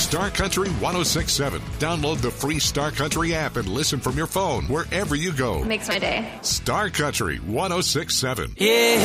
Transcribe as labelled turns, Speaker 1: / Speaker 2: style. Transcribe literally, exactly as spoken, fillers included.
Speaker 1: Star Country one oh six point seven. Download the free Star Country app and listen from your phone wherever you go.
Speaker 2: Makes my day.
Speaker 1: Star Country one oh six point seven.
Speaker 3: Yeah.